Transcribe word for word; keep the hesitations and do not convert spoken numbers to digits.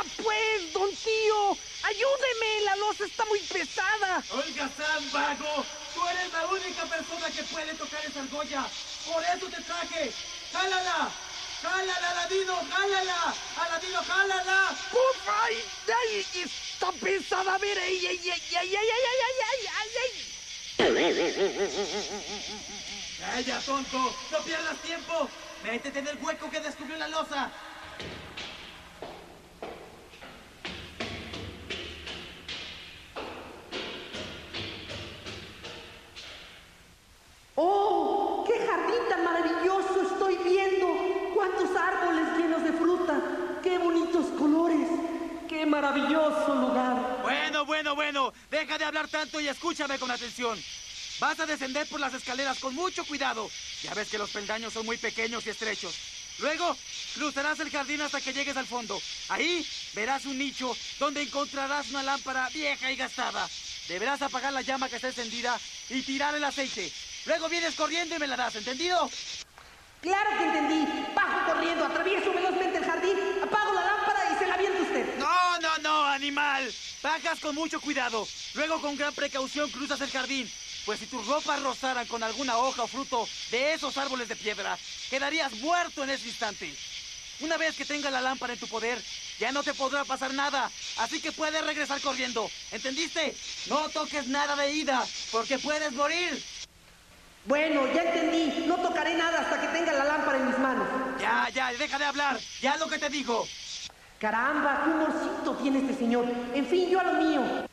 pues, don Tío! ¡Ayúdeme! ¡La losa está muy pesada! ¡Holgazán, vago! ¡Tú eres la única persona que puede tocar esa argolla! ¡Por eso te traje! ¡Jálala! ¡Jálala, Aladino! ¡Jálala! ¡Aladino, jálala! ¡Uf! ¡Ay! ¡Ay! ¡Está pesada! A ver, ¡ay, ay, ay, ay, ay, ay, ay, ay, ay, ay! ¡Calla, tonto! ¡No pierdas tiempo! ¡Métete en el hueco que descubrió la losa! ¡Oh! ¡Qué jardín tan maravilloso estoy viendo! ¡Cuántos árboles llenos de fruta! ¡Qué bonitos colores! ¡Qué maravilloso lugar! Bueno, bueno, bueno. Deja de hablar tanto y escúchame con atención. Vas a descender por las escaleras con mucho cuidado. Ya ves que los peldaños son muy pequeños y estrechos. Luego, cruzarás el jardín hasta que llegues al fondo. Ahí verás un nicho donde encontrarás una lámpara vieja y gastada. Deberás apagar la llama que está encendida y tirar el aceite. Luego vienes corriendo y me la das, ¿entendido? ¡Claro que entendí! Bajo corriendo, atravieso velozmente el jardín, apago la lámpara y se la avienta usted. No, no, no, animal. Bajas con mucho cuidado. Luego con gran precaución cruzas el jardín. Pues si tus ropas rozaran con alguna hoja o fruto de esos árboles de piedra, quedarías muerto en ese instante. Una vez que tengas la lámpara en tu poder, ya no te podrá pasar nada. Así que puedes regresar corriendo. ¿Entendiste? No toques nada de ida, porque puedes morir. Bueno, ya entendí. No tocaré nada hasta que tenga la lámpara en mis manos. Ya, ya, deja de hablar. Ya lo que te digo. Caramba, qué humorcito tiene este señor. En fin, yo a lo mío.